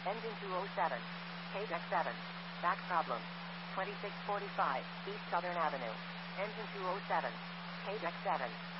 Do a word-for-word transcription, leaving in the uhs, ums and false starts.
Engine two oh seven. K deck seven. Back problem. twenty-six forty-five, East Southern Avenue. Engine two oh seven. K deck seven.